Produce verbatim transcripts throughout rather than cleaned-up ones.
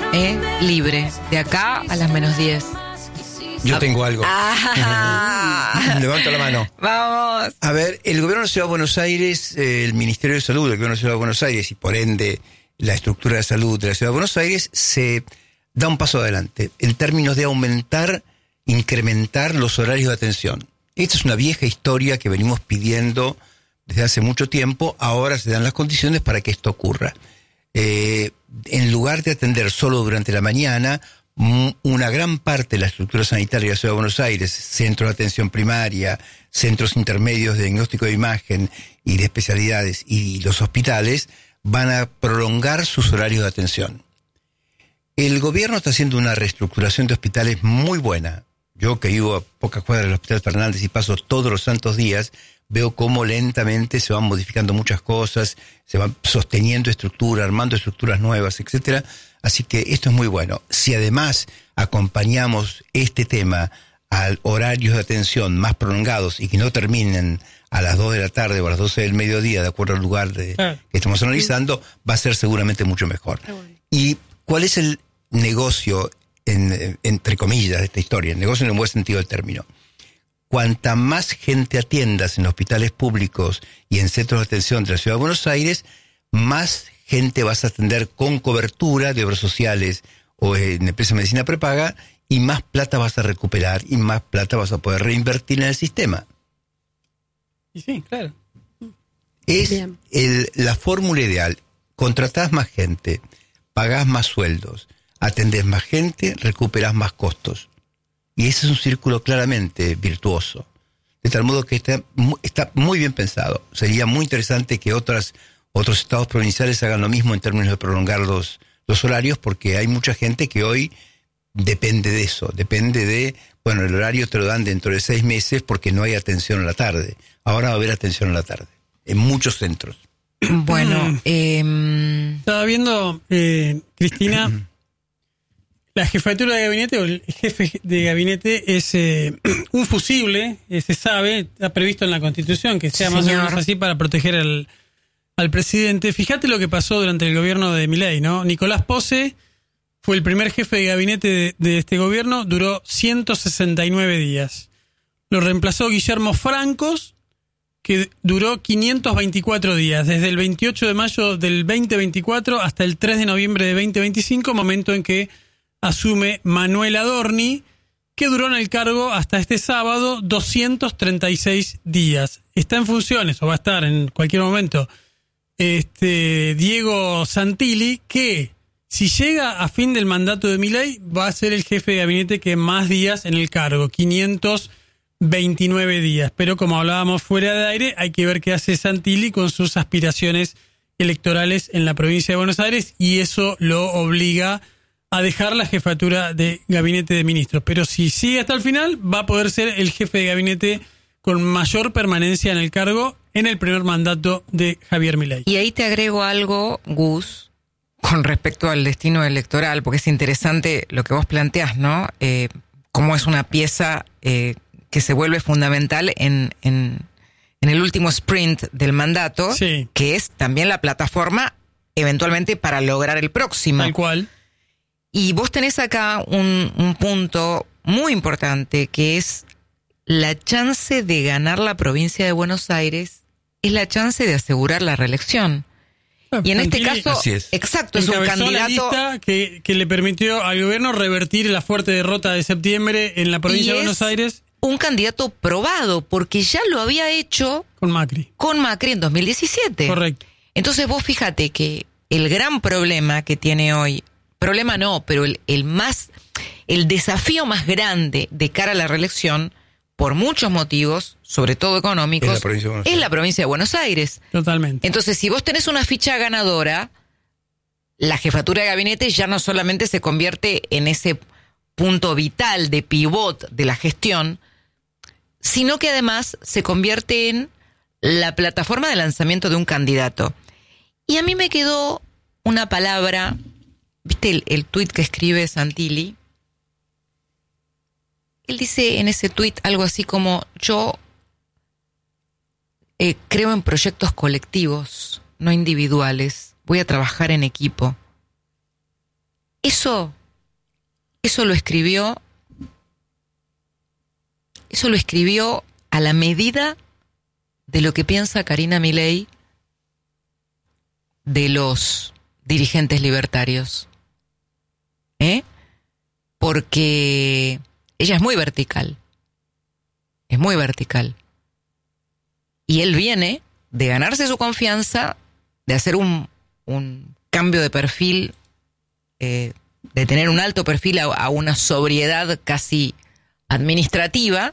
¿eh? Libre, de acá a las menos diez. Yo tengo algo. Ah. Levanto la mano. Vamos. A ver, el gobierno de la Ciudad de Buenos Aires, eh, el Ministerio de Salud del gobierno de la Ciudad de Buenos Aires y por ende la estructura de salud de la Ciudad de Buenos Aires se da un paso adelante en términos de aumentar, incrementar los horarios de atención. Esta es una vieja historia que venimos pidiendo desde hace mucho tiempo. Ahora se dan las condiciones para que esto ocurra. Eh, en lugar de atender solo durante la mañana, una gran parte de la estructura sanitaria de la Ciudad de Buenos Aires, centros de atención primaria, centros intermedios de diagnóstico de imagen y de especialidades y los hospitales, van a prolongar sus horarios de atención. El gobierno está haciendo una reestructuración de hospitales muy buena. Yo que vivo a pocas cuadras del Hospital Fernández y paso todos los santos días, veo cómo lentamente se van modificando muchas cosas, se van sosteniendo estructuras, armando estructuras nuevas, etcétera. Así que esto es muy bueno. Si además acompañamos este tema a horarios de atención más prolongados y que no terminen a las dos de la tarde o a las doce del mediodía, de acuerdo al lugar de, ah. que estamos analizando, va a ser seguramente mucho mejor. Ah, bueno. ¿Y cuál es el negocio, en, entre comillas, de esta historia? El negocio en el buen sentido del término. Cuanta más gente atiendas en hospitales públicos y en centros de atención de la Ciudad de Buenos Aires, más gente vas a atender con cobertura de obras sociales o en empresas de medicina prepaga, y más plata vas a recuperar y más plata vas a poder reinvertir en el sistema. Y sí, claro. Es el, la fórmula ideal. Contratás más gente, pagás más sueldos, atendés más gente, recuperás más costos. Y ese es un círculo claramente virtuoso. De tal modo que está, está muy bien pensado. Sería muy interesante que otras, otros estados provinciales hagan lo mismo en términos de prolongar los, los horarios, porque hay mucha gente que hoy depende de eso. Depende de, bueno, el horario te lo dan dentro de seis meses porque no hay atención a la tarde. Ahora va a haber atención a la tarde, en muchos centros. Bueno, eh... estaba viendo, eh, Cristina, la jefatura de gabinete o el jefe de gabinete es eh, un fusible, eh, se sabe, está previsto en la Constitución que sea sí, más señor. o menos así para proteger al, al presidente. Fíjate lo que pasó durante el gobierno de Milei, ¿no? Nicolás Pose fue el primer jefe de gabinete de, de este gobierno, duró ciento sesenta y nueve días. Lo reemplazó Guillermo Francos, que duró quinientos veinticuatro días, desde el veintiocho de mayo del veinte veinticuatro hasta el tres de noviembre de veinte veinticinco, momento en que asume Manuel Adorni, que duró en el cargo hasta este sábado doscientos treinta y seis días. Está en funciones, o va a estar en cualquier momento, este Diego Santilli, que si llega a fin del mandato de Milei, va a ser el jefe de gabinete que más días en el cargo, quinientos veintinueve días. Pero como hablábamos fuera de aire, hay que ver qué hace Santilli con sus aspiraciones electorales en la provincia de Buenos Aires, y eso lo obliga a dejar la jefatura de gabinete de ministros. Pero si sigue hasta el final, va a poder ser el jefe de gabinete con mayor permanencia en el cargo en el primer mandato de Javier Milei. Y ahí te agrego algo, Gus, con respecto al destino electoral, porque es interesante lo que vos planteás, ¿no? Eh, cómo es una pieza eh, que se vuelve fundamental en, en, en el último sprint del mandato, sí, que es también la plataforma eventualmente para lograr el próximo. Tal cual. Y vos tenés acá un, un punto muy importante, que es la chance de ganar la provincia de Buenos Aires, es la chance de asegurar la reelección. Ah, y en este caso, es. exacto, es un candidato la lista que, que le permitió al gobierno revertir la fuerte derrota de septiembre en la provincia de Buenos Aires. Un candidato probado, porque ya lo había hecho con Macri. Con Macri en dos mil diecisiete. Correcto. Entonces vos fíjate que el gran problema que tiene hoy, problema no, pero el, el más, el desafío más grande de cara a la reelección, por muchos motivos, sobre todo económicos, es la provincia de Buenos Aires. Es la provincia de Buenos Aires. Totalmente. Entonces, si vos tenés una ficha ganadora, la jefatura de gabinete ya no solamente se convierte en ese punto vital de pivot de la gestión, sino que además se convierte en la plataforma de lanzamiento de un candidato. Y a mí me quedó una palabra, ¿viste el, el tuit que escribe Santilli? Él dice en ese tuit algo así como: yo eh, creo en proyectos colectivos, no individuales. Voy a trabajar en equipo. Es eso, eso lo escribió, eso lo escribió a la medida de lo que piensa Karina Milei de los dirigentes libertarios. ¿Eh? Porque ella es muy vertical. Es muy vertical. Y él viene de ganarse su confianza, de hacer un, un cambio de perfil, eh, de tener un alto perfil a, a una sobriedad casi administrativa.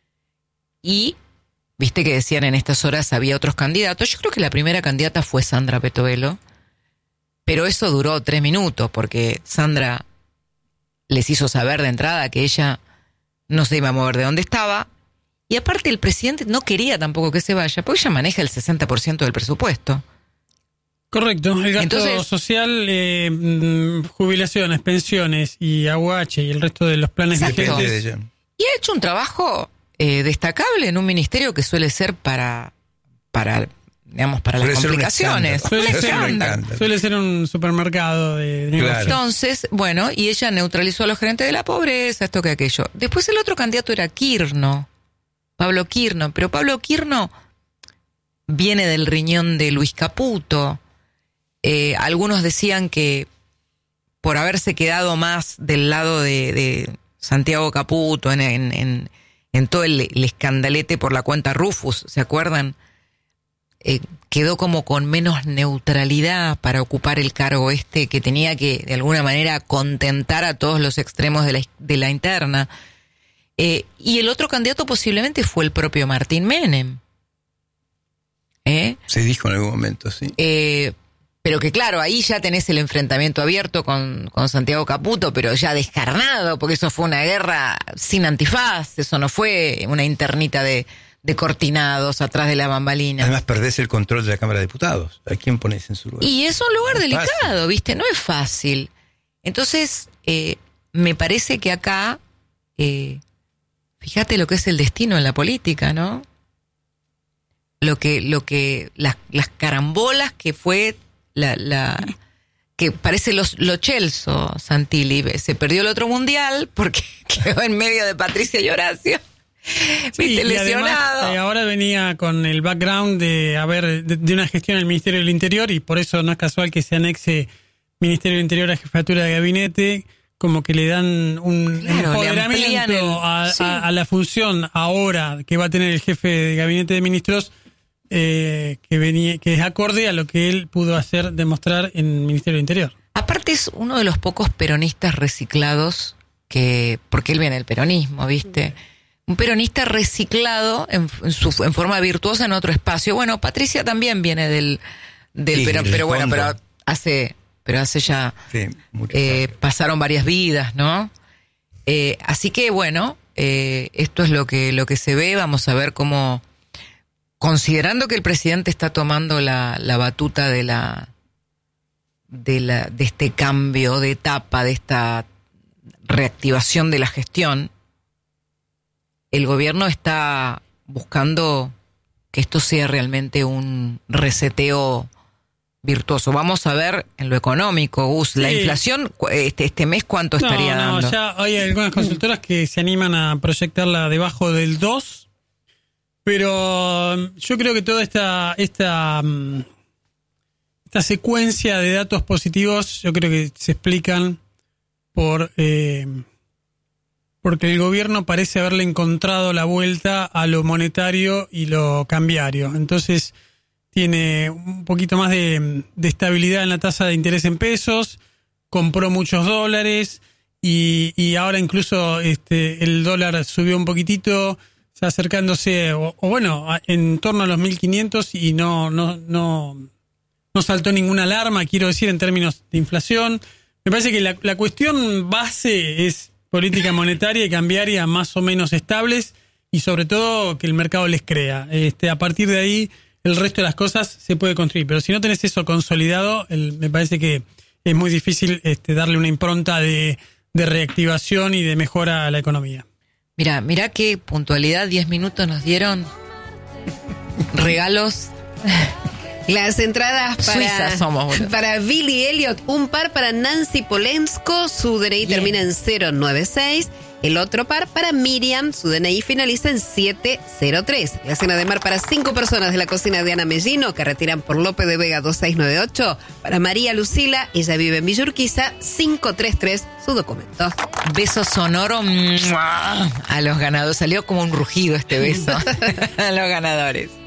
Y viste que decían en estas horas había otros candidatos. Yo creo que la primera candidata fue Sandra Petovelo, pero eso duró tres minutos porque Sandra les hizo saber de entrada que ella no se iba a mover de donde estaba. Y aparte el presidente no quería tampoco que se vaya, porque ella maneja el sesenta por ciento del presupuesto. Correcto, el gasto Entonces, social, eh, jubilaciones, pensiones y aguache y el resto de los planes Exacto. vigentes. Y ha hecho un trabajo eh, destacable en un ministerio que suele ser para, para digamos, para Suele las ser un complicaciones. escándalo. Suele Un ser un escándalo. escándalo. Suele ser un supermercado de, de Claro. negocios. Entonces, bueno, y ella neutralizó a los gerentes de la pobreza, esto que aquello. Después el otro candidato era Kirno, Pablo Kirno, pero Pablo Kirno viene del riñón de Luis Caputo. Eh, algunos decían que por haberse quedado más del lado de, de Santiago Caputo en, en, en, en todo el, el escandalete por la cuenta Rufus, ¿se acuerdan? Eh, quedó como con menos neutralidad para ocupar el cargo este que tenía que de alguna manera contentar a todos los extremos de la, de la interna. Eh, y el otro candidato posiblemente fue el propio Martín Menem. ¿Eh? Se dijo en algún momento, sí. Eh, pero que claro, ahí ya tenés el enfrentamiento abierto con, con Santiago Caputo, pero ya descarnado, porque eso fue una guerra sin antifaz, eso no fue una internita de, de cortinados atrás de la bambalina. Además perdés el control de la Cámara de Diputados. ¿A quién pones en su lugar? Y es un lugar No es delicado, fácil. ¿viste? No es fácil. Entonces, eh, me parece que acá, eh, fíjate lo que es el destino en la política, ¿no? Lo que, lo que, las, las carambolas que fue la, la, que parece los, lo Chelsea, Santilli. Se perdió el otro mundial porque quedó en medio de Patricia y Horacio. Sí, Viste, y lesionado. además, eh, ahora venía con el background de haber de, de una gestión del Ministerio del Interior y por eso no es casual que se anexe Ministerio del Interior a Jefatura de Gabinete, como que le dan un Claro, le empoderamiento amplían el- a, sí. a, a la función ahora que va a tener el jefe de Gabinete de Ministros, eh, que venía que es acorde a lo que él pudo hacer, demostrar en el Ministerio del Interior. Aparte es uno de los pocos peronistas reciclados que, porque él viene del peronismo, ¿viste? Un peronista reciclado en, en, su, en forma virtuosa en otro espacio. Bueno, Patricia también viene del, del Sí, pero, del pero bueno, fondo. pero hace, pero hace ya Sí, mucho eh, cambio. pasaron varias vidas, ¿no? Eh, así que bueno, eh, esto es lo que, lo que se ve. Vamos a ver cómo, considerando que el presidente está tomando la, la batuta de la, de la, de este cambio de etapa, de esta reactivación de la gestión, el gobierno está buscando que esto sea realmente un reseteo virtuoso. Vamos a ver en lo económico, Gus, la Sí. inflación cu- este, este mes cuánto estaría no, dando. no, ya hay algunas consultoras que se animan a proyectarla debajo del dos, pero um, yo creo que toda esta esta um, esta secuencia de datos positivos, yo creo que se explican por eh, porque el gobierno parece haberle encontrado la vuelta a lo monetario y lo cambiario. Entonces tiene un poquito más de, de estabilidad en la tasa de interés en pesos, compró muchos dólares y, y ahora incluso este el dólar subió un poquitito, está acercándose, o, o bueno, a- en torno a los mil quinientos y no, no, no, no saltó ninguna alarma, quiero decir, en términos de inflación. Me parece que la, la cuestión base es política monetaria y cambiaria más o menos estables y sobre todo que el mercado les crea. Este, a partir de ahí el resto de las cosas se puede construir, pero si no tenés eso consolidado, el, me parece que es muy difícil este, darle una impronta de, de reactivación y de mejora a la economía. Mira, mira qué puntualidad, diez minutos nos dieron. Regalos. Las entradas para, Suiza somos, boludo. para Billy Elliot, un par para Nancy Polensko, su D N I Bien. termina en cero nueve seis. El otro par para Miriam, su D N I finaliza en siete cero tres. La cena de mar para cinco personas de la cocina de Ana Mellino, que retiran por Lope de Vega dos seis nueve ocho. Para María Lucila, ella vive en Villa Urquiza, cinco tres tres, su documento. Beso sonoro ¡mua! A los ganadores. Salió como un rugido este beso. A los ganadores.